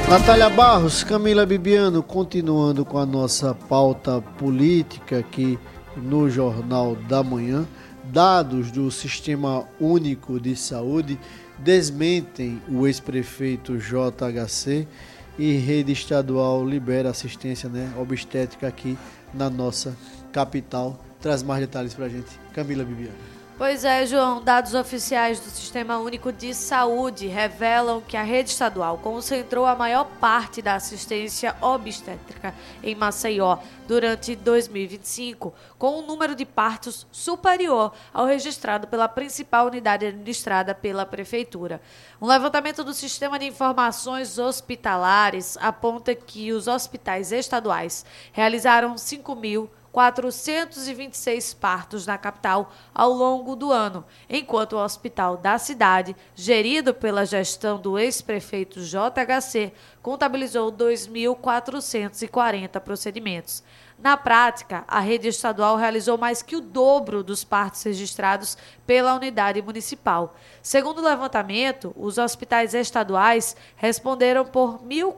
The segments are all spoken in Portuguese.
Natália Barros, Camila Bibiano, continuando com a nossa pauta política aqui no Jornal da Manhã. Dados do Sistema Único de Saúde desmentem o ex-prefeito JHC e rede estadual libera assistência, obstétrica aqui na nossa capital. Traz mais detalhes pra gente, Camila Bibiano. Pois é, João, dados oficiais do Sistema Único de Saúde revelam que a rede estadual concentrou a maior parte da assistência obstétrica em Maceió durante 2025, com um número de partos superior ao registrado pela principal unidade administrada pela Prefeitura. Um levantamento do Sistema de Informações Hospitalares aponta que os hospitais estaduais realizaram 5.426 partos na capital ao longo do ano, enquanto o hospital da cidade, gerido pela gestão do ex-prefeito JHC, contabilizou 2.440 procedimentos. Na prática, a rede estadual realizou mais que o dobro dos partos registrados pela unidade municipal. Segundo o levantamento, os hospitais estaduais responderam por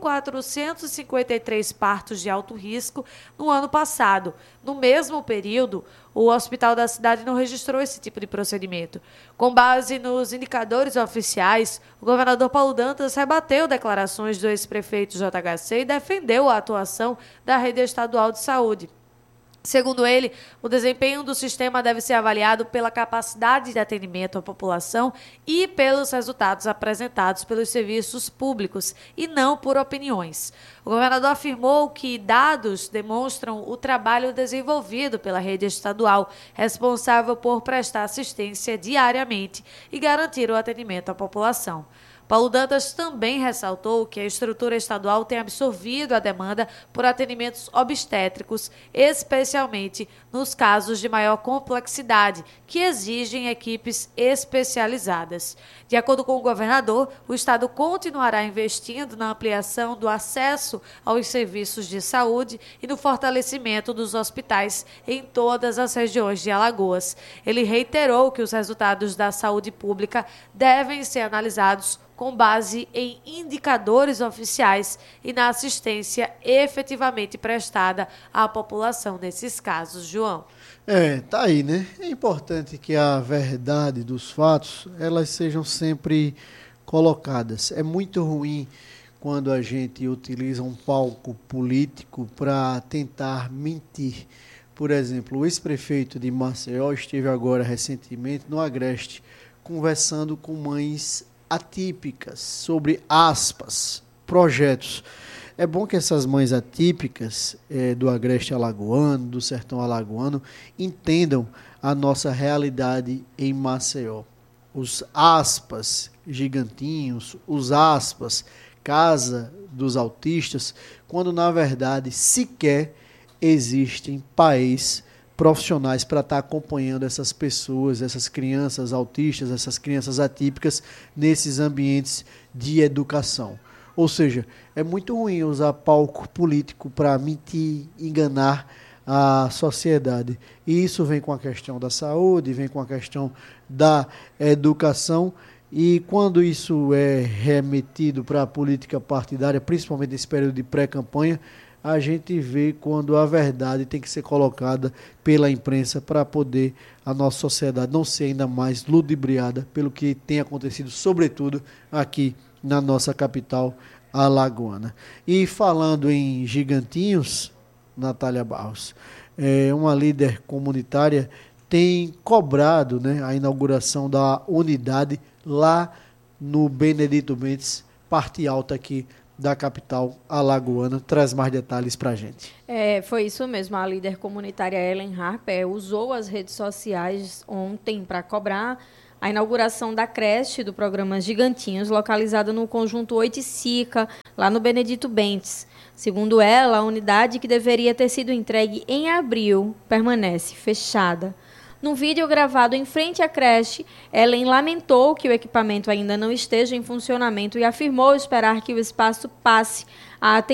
1.453 partos de alto risco no ano passado. No mesmo período, o hospital da cidade não registrou esse tipo de procedimento. Com base nos indicadores oficiais, o governador Paulo Dantas rebateu declarações do ex-prefeito JHC e defendeu a atuação da rede estadual de saúde. Segundo ele, o desempenho do sistema deve ser avaliado pela capacidade de atendimento à população e pelos resultados apresentados pelos serviços públicos, e não por opiniões. O governador afirmou que dados demonstram o trabalho desenvolvido pela rede estadual, responsável por prestar assistência diariamente e garantir o atendimento à população. Paulo Dantas também ressaltou que a estrutura estadual tem absorvido a demanda por atendimentos obstétricos, especialmente nos casos de maior complexidade, que exigem equipes especializadas. De acordo com o governador, o estado continuará investindo na ampliação do acesso aos serviços de saúde e no fortalecimento dos hospitais em todas as regiões de Alagoas. Ele reiterou que os resultados da saúde pública devem ser analisados com base em indicadores oficiais e na assistência efetivamente prestada à população nesses casos, João. Tá aí, né? É importante que a verdade dos fatos, elas sejam sempre colocadas. É muito ruim quando a gente utiliza um palco político para tentar mentir. Por exemplo, o ex-prefeito de Maceió esteve agora recentemente no Agreste, conversando com mães atípicas sobre, aspas, projetos. É bom que essas mães atípicas do Agreste alagoano, do sertão alagoano, entendam a nossa realidade em Maceió. Os aspas gigantinhos, os aspas casa dos autistas, quando na verdade sequer existem pais profissionais para estar acompanhando essas pessoas, essas crianças autistas, essas crianças atípicas nesses ambientes de educação. Ou seja, é muito ruim usar palco político para mentir, enganar a sociedade. E isso vem com a questão da saúde, vem com a questão da educação. E quando isso é remetido para a política partidária, principalmente nesse período de pré-campanha, a gente vê quando a verdade tem que ser colocada pela imprensa para poder a nossa sociedade não ser ainda mais ludibriada pelo que tem acontecido, sobretudo aqui na nossa capital alagoana. E falando em gigantinhos, Natália Barros, uma líder comunitária tem cobrado, a inauguração da unidade lá no Benedito Mendes, parte alta aqui da capital alagoana. Traz mais detalhes para a gente. Foi isso mesmo. A líder comunitária Ellen Harper usou as redes sociais ontem para cobrar a inauguração da creche do programa Gigantinhos, localizada no conjunto Oiticica, lá no Benedito Bentes. Segundo ela, a unidade, que deveria ter sido entregue em abril, permanece fechada. Num vídeo gravado em frente à creche, Ellen lamentou que o equipamento ainda não esteja em funcionamento e afirmou esperar que o espaço passe a atender